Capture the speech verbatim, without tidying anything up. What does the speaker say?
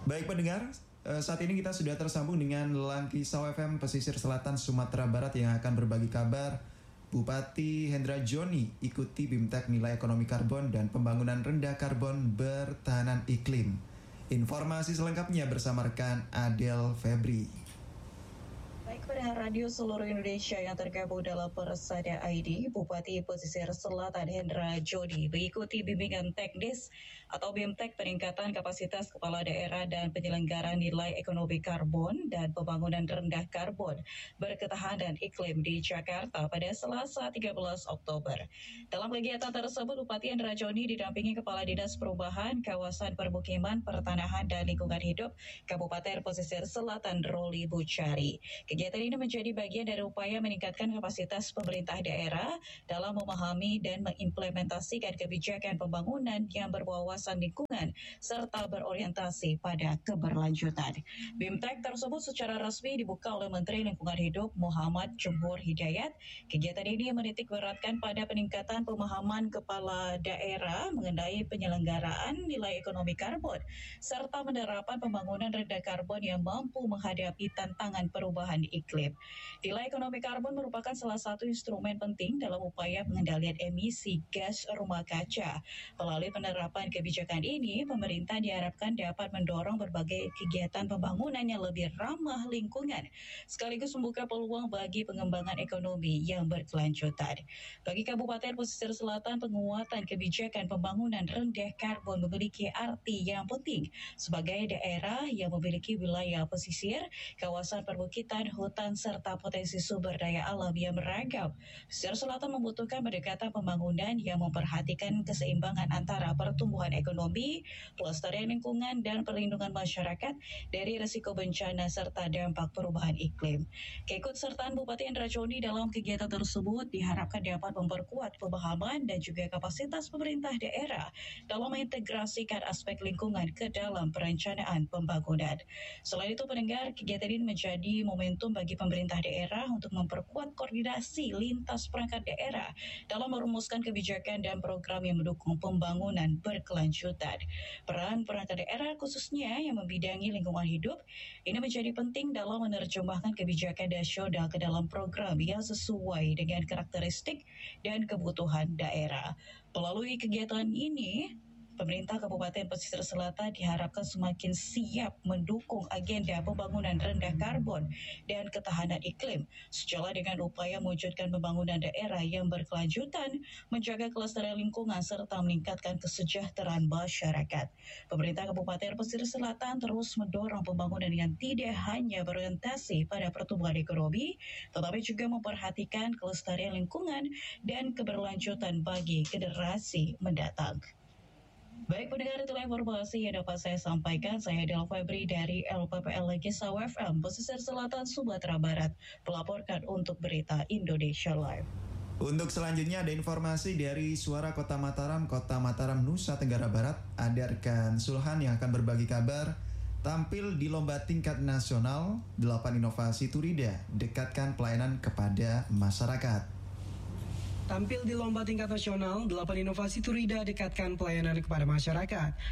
Baik pendengar, saat ini kita sudah tersambung dengan Langkisau F M Pesisir Selatan Sumatera Barat yang akan berbagi kabar. Bupati Hendra Joni ikuti BIMTEK Nilai Ekonomi Karbon dan Pembangunan Rendah Karbon Bertahanan Iklim. Informasi selengkapnya bersama rekan Adel Febri. Baik pendengar radio seluruh Indonesia yang tergabung dalam Persada I D, Bupati Pesisir Selatan Hendra Joni mengikuti bimbingan teknis atau BIMTEK Peningkatan Kapasitas Kepala Daerah dan Penyelenggara Nilai Ekonomi Karbon dan Pembangunan Rendah Karbon Berketahanan Iklim di Jakarta pada Selasa tiga belas Oktober. Dalam kegiatan tersebut, Bupati Hendra Joni didampingi Kepala Dinas Perubahan Kawasan Permukiman, Pertanahan dan Lingkungan Hidup Kabupaten Pesisir Selatan Roli Bucari. Kegiatan ini menjadi bagian dari upaya meningkatkan kapasitas pemerintah daerah dalam memahami dan mengimplementasikan kebijakan pembangunan yang berwawasan lingkungan serta berorientasi pada keberlanjutan. BIMTEK tersebut secara resmi dibuka oleh Menteri Lingkungan Hidup Muhammad Jumhur Hidayat. Kegiatan ini menitik beratkan pada peningkatan pemahaman kepala daerah mengenai penyelenggaraan nilai ekonomi karbon serta penerapan pembangunan rendah karbon yang mampu menghadapi tantangan perubahan iklim. Nilai ekonomi karbon merupakan salah satu instrumen penting dalam upaya pengendalian emisi gas rumah kaca. Melalui penerapan kebijakan ini, pemerintah diharapkan dapat mendorong berbagai kegiatan pembangunan yang lebih ramah lingkungan, sekaligus membuka peluang bagi pengembangan ekonomi yang berkelanjutan. Bagi Kabupaten Pesisir Selatan, penguatan kebijakan pembangunan rendah karbon memiliki arti yang penting sebagai daerah yang memiliki wilayah pesisir, kawasan perbukitan, hutan, serta potensi sumber daya alam yang beragam. Pesisir Selatan membutuhkan pendekatan pembangunan yang memperhatikan keseimbangan antara pertumbuhan ekonomi, pelestarian lingkungan, dan perlindungan masyarakat dari risiko bencana serta dampak perubahan iklim. Keikutsertaan Bupati Hendra Joni dalam kegiatan tersebut diharapkan dapat memperkuat pemahaman dan juga kapasitas pemerintah daerah dalam mengintegrasikan aspek lingkungan ke dalam perencanaan pembangunan. Selain itu, pendengar, kegiatan ini menjadi momentum bagi pemerintah daerah untuk memperkuat koordinasi lintas perangkat daerah dalam merumuskan kebijakan dan program yang mendukung pembangunan berkelanjutan. Peran perangkat daerah khususnya yang membidangi lingkungan hidup ini menjadi penting dalam menerjemahkan kebijakan nasional ke dalam program yang sesuai dengan karakteristik dan kebutuhan daerah. Melalui kegiatan ini, pemerintah Kabupaten Pesisir Selatan diharapkan semakin siap mendukung agenda pembangunan rendah karbon dan ketahanan iklim, sejalan dengan upaya mewujudkan pembangunan daerah yang berkelanjutan, menjaga kelestarian lingkungan, serta meningkatkan kesejahteraan masyarakat. Pemerintah Kabupaten Pesisir Selatan terus mendorong pembangunan yang tidak hanya berorientasi pada pertumbuhan ekonomi, tetapi juga memperhatikan kelestarian lingkungan dan keberlanjutan bagi generasi mendatang. Baik pendengar, itulah informasi yang dapat saya sampaikan. Saya Adel Febri dari L P P L Langkisau F M Pesisir Selatan Sumatera Barat melaporkan untuk Berita Indonesia Live. Untuk selanjutnya ada informasi dari Suara Kota Mataram, Kota Mataram, Nusa Tenggara Barat. Ada rekan Sulhan yang akan berbagi kabar. Tampil di lomba tingkat nasional, delapan inovasi Turida, dekatkan pelayanan kepada masyarakat. Tampil di lomba tingkat nasional, delapan inovasi Turida dekatkan pelayanan kepada masyarakat.